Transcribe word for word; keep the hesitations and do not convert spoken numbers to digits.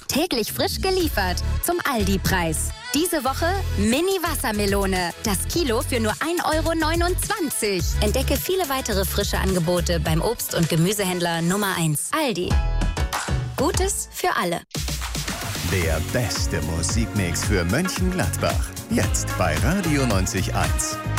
Täglich frisch geliefert zum Aldi-Preis. Diese Woche Mini-Wassermelone. Das Kilo für nur ein Euro neunundzwanzig. Entdecke viele weitere frische Angebote beim Obst- und Gemüsehändler Nummer eins. Aldi. Gutes für alle. Der beste Musikmix für Mönchengladbach. Jetzt bei Radio neunzig Komma eins.